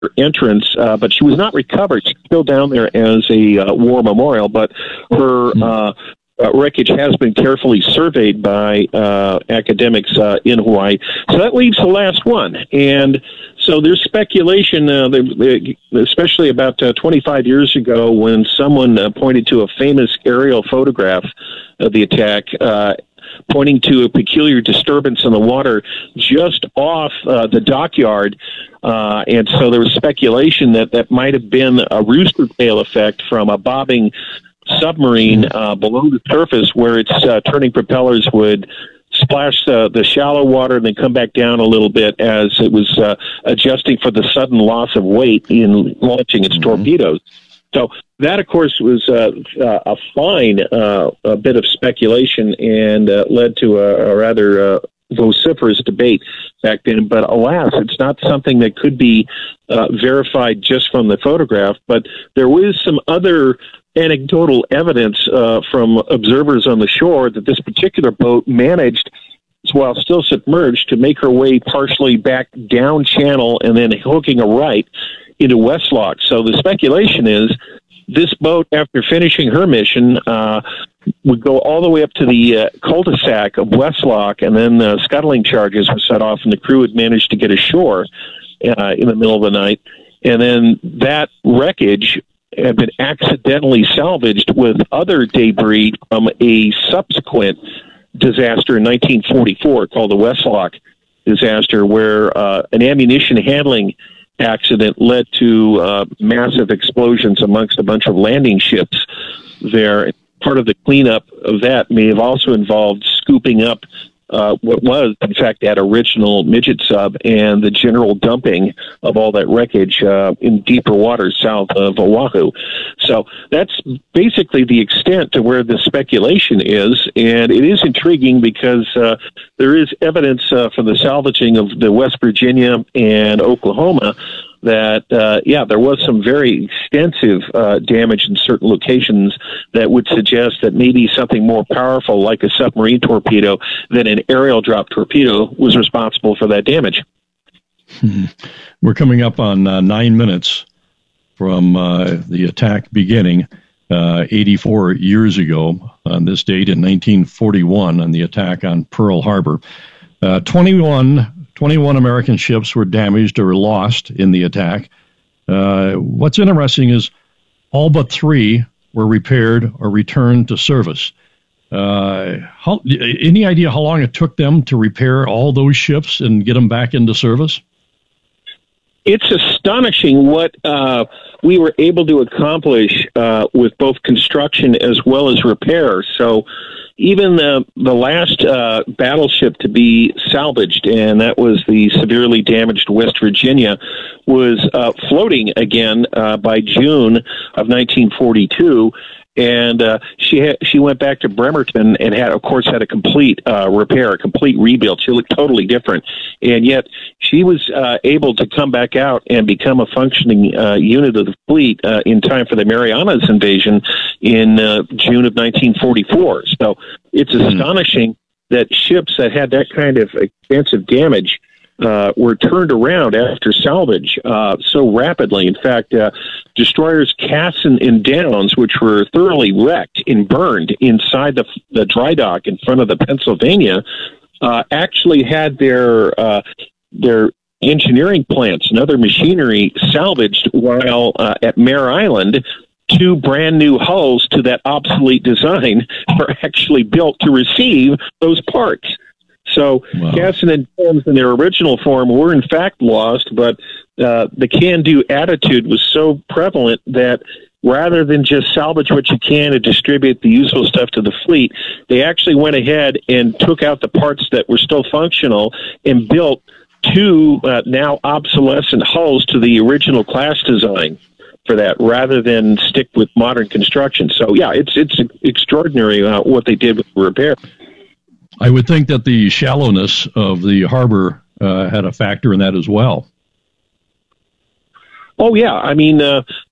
entrance, but she was not recovered. She's still down there as a war memorial, but her wreckage has been carefully surveyed by academics in Hawaii. So that leaves the last one. And so there's speculation, especially about 25 years ago when someone pointed to a famous aerial photograph of the attack, pointing to a peculiar disturbance in the water just off the dockyard. And so there was speculation that might have been a rooster tail effect from a bobbing submarine below the surface, where its turning propellers would splash the shallow water and then come back down a little bit as it was adjusting for the sudden loss of weight in launching its torpedoes. So that, of course, was a fine bit of speculation and led to a rather vociferous debate back then. But alas, it's not something that could be verified just from the photograph. But there was some other anecdotal evidence from observers on the shore that this particular boat managed, while still submerged, to make her way partially back down channel and then hooking a right into Westlock. So the speculation is this boat, after finishing her mission, would go all the way up to the cul-de-sac of Westlock, and then scuttling charges were set off, and the crew had managed to get ashore in the middle of the night. And then that wreckage had been accidentally salvaged with other debris from a subsequent disaster in 1944 called the Westlock disaster, where an ammunition handling accident led to massive explosions amongst a bunch of landing ships there. Part of the cleanup of that may have also involved scooping up what was, in fact, that original midget sub and the general dumping of all that wreckage in deeper waters south of Oahu. So that's basically the extent to where the speculation is, and it is intriguing because there is evidence from the salvaging of the West Virginia and Oklahoma that, there was some very extensive damage in certain locations that would suggest that maybe something more powerful, like a submarine torpedo, than an aerial drop torpedo, was responsible for that damage. We're coming up on 9 minutes from the attack beginning 84 years ago on this date in 1941, on the attack on Pearl Harbor. 21 American ships were damaged or lost in the attack. What's interesting is all but 3 were repaired or returned to service. Any idea how long it took them to repair all those ships and get them back into service? It's astonishing what we were able to accomplish with both construction as well as repair. So even the last battleship to be salvaged, and that was the severely damaged West Virginia, was floating again by June of 1942. And she went back to Bremerton and had a complete repair, a complete rebuild. She looked totally different, and yet she was able to come back out and become a functioning unit of the fleet in time for the Marianas invasion in June of 1944. So it's astonishing that ships that had that kind of extensive damage were turned around after salvage so rapidly. In fact, destroyers Cassin and Downs, which were thoroughly wrecked and burned inside the dry dock in front of the Pennsylvania, actually had their engineering plants and other machinery salvaged, while at Mare Island, 2 brand new hulls to that obsolete design were actually built to receive those parts. So wow. Cassin and Downs in their original form were in fact lost, but the can-do attitude was so prevalent that rather than just salvage what you can and distribute the useful stuff to the fleet, they actually went ahead and took out the parts that were still functional and built 2 now obsolescent hulls to the original class design for that, rather than stick with modern construction. So yeah, it's extraordinary what they did with the repair. I would think that the shallowness of the harbor had a factor in that as well. Oh, yeah. I mean,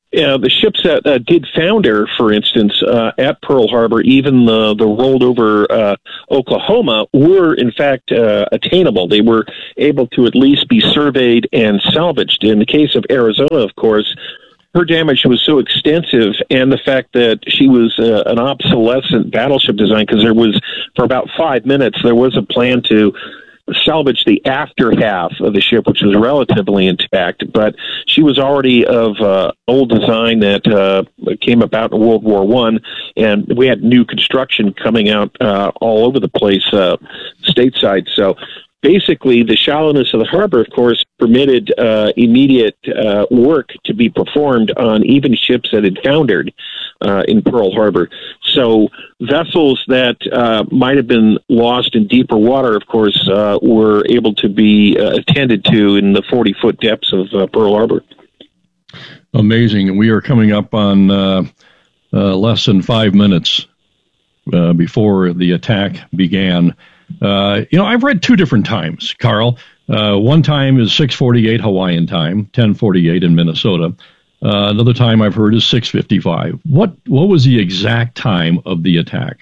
The ships that did founder, for instance, at Pearl Harbor, even the rolled over Oklahoma, were in fact attainable. They were able to at least be surveyed and salvaged. In the case of Arizona, of course, her damage was so extensive, and the fact that she was an obsolescent battleship design, because there was, for about 5 minutes, there was a plan to salvage the after half of the ship, which was relatively intact, but she was already of old design that came about in World War I, and we had new construction coming out all over the place stateside. So basically, the shallowness of the harbor, of course, permitted immediate work to be performed on even ships that had foundered in Pearl Harbor. So vessels that might have been lost in deeper water, of course, were able to be attended to in the 40-foot depths of Pearl Harbor. Amazing. And we are coming up on less than 5 minutes before the attack began. I've read two different times, Carl. One time is 6:48 Hawaiian time, 10:48 in Minnesota. Another time I've heard is 6:55. What was the exact time of the attack?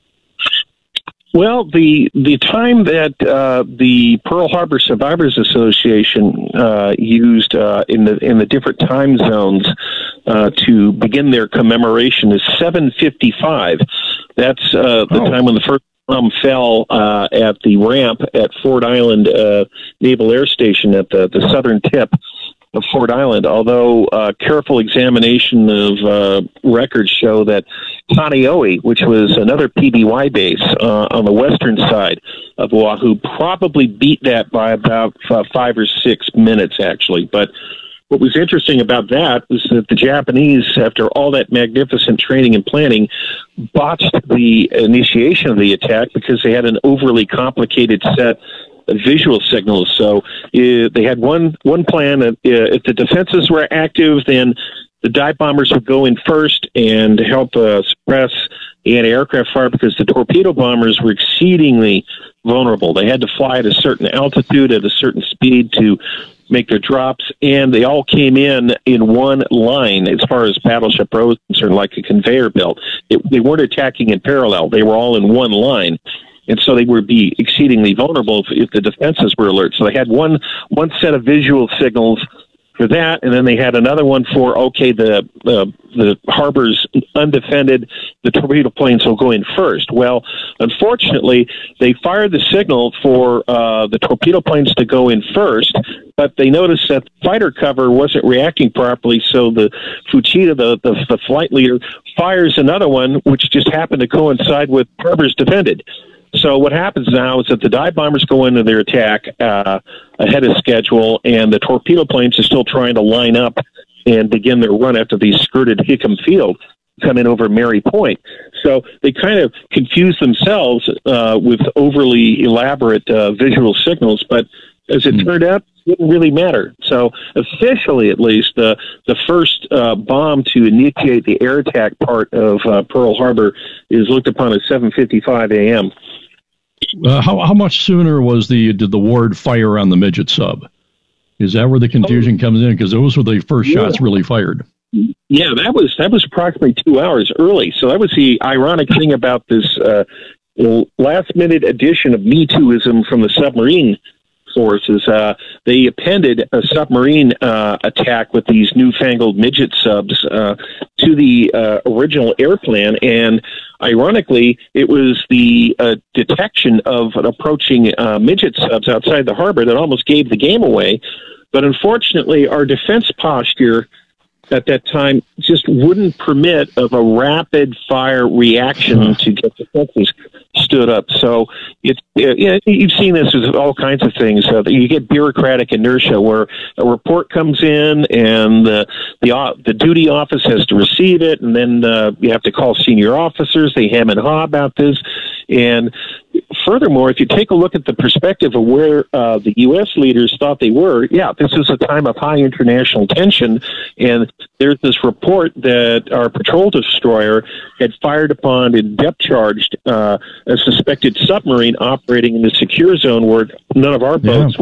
Well, the time that the Pearl Harbor Survivors Association used in the different time zones to begin their commemoration is 7:55. That's the time when the first bomb fell at the ramp at Ford Island Naval Air Station at the southern tip of Ford Island, although careful examination of records show that Kaneohe, which was another PBY base on the western side of Oahu, probably beat that by about 5 or 6 minutes, actually. But what was interesting about that was that the Japanese, after all that magnificent training and planning, botched the initiation of the attack because they had an overly complicated set of visual signals. So they had one plan. If the defenses were active, then the dive bombers would go in first and help suppress anti-aircraft fire, because the torpedo bombers were exceedingly vulnerable. They had to fly at a certain altitude, at a certain speed to make their drops, and they all came in one line as far as Battleship Row was concerned, like a conveyor belt. They weren't attacking in parallel. They were all in one line. And so they would be exceedingly vulnerable if the defenses were alert. So they had one set of visual signals for that, and then they had another one for, the harbor's undefended, the torpedo planes will go in first. Well, unfortunately, they fired the signal for the torpedo planes to go in first, but they noticed that the fighter cover wasn't reacting properly, so the Fuchida, the flight leader, fires another one, which just happened to coincide with harbor's defended. So what happens now is that the dive bombers go into their attack ahead of schedule, and the torpedo planes are still trying to line up and begin their run after they skirted Hickam Field, coming over Mary Point. So they kind of confuse themselves with overly elaborate visual signals, but as it turned out, it didn't really matter. So officially, at least, the first bomb to initiate the air attack part of Pearl Harbor is looked upon as 7:55 a.m. How much sooner did the Ward fire on the midget sub? Is that where the confusion comes in? Because those were the first shots really fired. Yeah, that was approximately 2 hours early. So that was the ironic thing about this last-minute addition of Me Tooism from the submarine forces. They appended a submarine attack with these newfangled midget subs to the original air plan, and ironically, it was the detection of an approaching midget subs outside the harbor that almost gave the game away. But unfortunately, our defense posture at that time just wouldn't permit of a rapid fire reaction to get the defenses stood up. So you've seen this with all kinds of things. You get bureaucratic inertia where a report comes in and the duty office has to receive it, and then you have to call senior officers. They hem and haw about this. And furthermore, if you take a look at the perspective of where the U.S. leaders thought they were, this is a time of high international tension, and there's this report that our patrol destroyer had fired upon and depth-charged a suspected submarine operating in the secure zone where none of our boats would be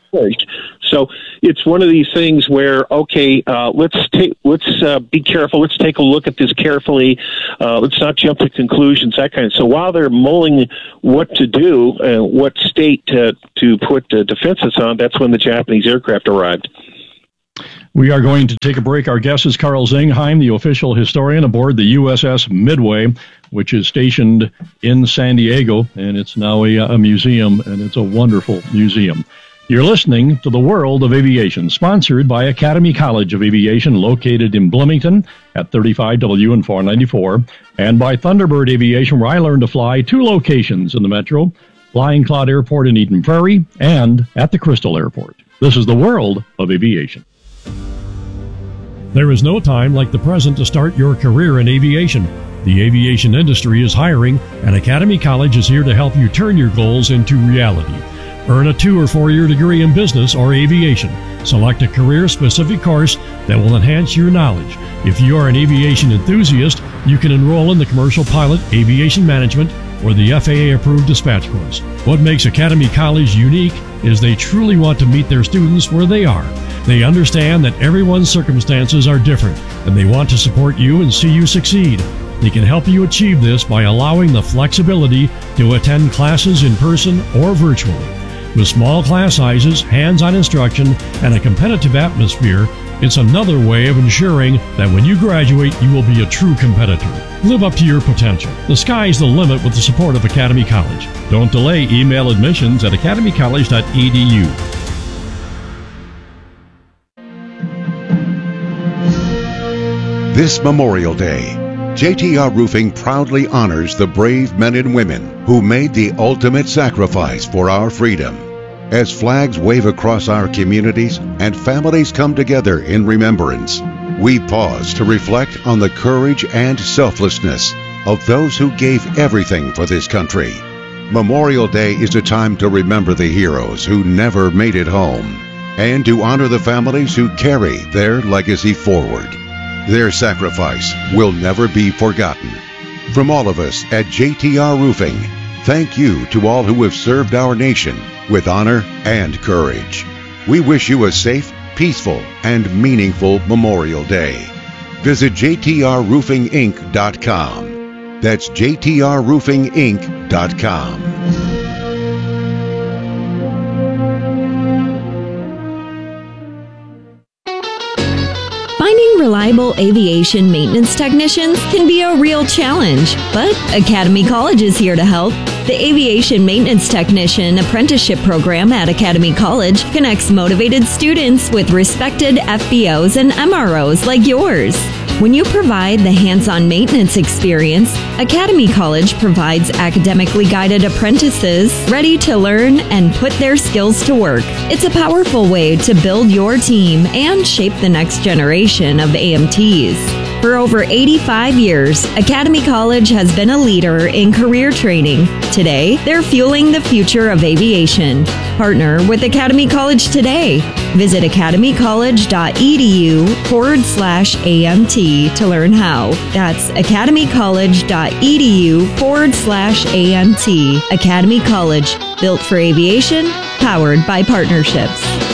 So it's one of these things where, okay, let's be careful. Let's take a look at this carefully. Let's not jump to conclusions, that kind of. So while they're mulling what to do, what state to put defenses on, that's when the Japanese aircraft arrived. We are going to take a break. Our guest is Carl Zingheim, the official historian aboard the USS Midway, which is stationed in San Diego, and it's now a museum, and it's a wonderful museum. You're listening to The World of Aviation, sponsored by Academy College of Aviation, located in Bloomington at 35W and 494, and by Thunderbird Aviation, where I learned to fly 2 locations in the metro, Flying Cloud Airport in Eden Prairie and at the Crystal Airport. This is The World of Aviation. There is no time like the present to start your career in aviation. The aviation industry is hiring, and Academy College is here to help you turn your goals into reality. Earn a 2 or 4-year degree in business or aviation. Select a career-specific course that will enhance your knowledge. If you are an aviation enthusiast, you can enroll in the Commercial Pilot, Aviation Management, or the FAA-approved dispatch course. What makes Academy College unique is they truly want to meet their students where they are. They understand that everyone's circumstances are different, and they want to support you and see you succeed. They can help you achieve this by allowing the flexibility to attend classes in person or virtually. With small class sizes, hands-on instruction, and a competitive atmosphere, it's another way of ensuring that when you graduate, you will be a true competitor. Live up to your potential. The sky's the limit with the support of Academy College. Don't delay. Email admissions at academycollege.edu. This Memorial Day, JTR Roofing proudly honors the brave men and women who made the ultimate sacrifice for our freedom. As flags wave across our communities and families come together in remembrance, we pause to reflect on the courage and selflessness of those who gave everything for this country. Memorial Day is a time to remember the heroes who never made it home and to honor the families who carry their legacy forward. Their sacrifice will never be forgotten. From all of us at JTR Roofing, thank you to all who have served our nation with honor and courage. We wish you a safe, peaceful, and meaningful Memorial Day. Visit jtrroofinginc.com. That's jtrroofinginc.com. Finding reliable aviation maintenance technicians can be a real challenge, but Academy College is here to help. The Aviation Maintenance Technician Apprenticeship Program at Academy College connects motivated students with respected FBOs and MROs like yours. When you provide the hands-on maintenance experience, Academy College provides academically guided apprentices ready to learn and put their skills to work. It's a powerful way to build your team and shape the next generation of AMTs. For over 85 years, Academy College has been a leader in career training. Today, they're fueling the future of aviation. Partner with Academy College today. Visit academycollege.edu/AMT to learn how. That's academycollege.edu/AMT. Academy College, built for aviation, powered by partnerships.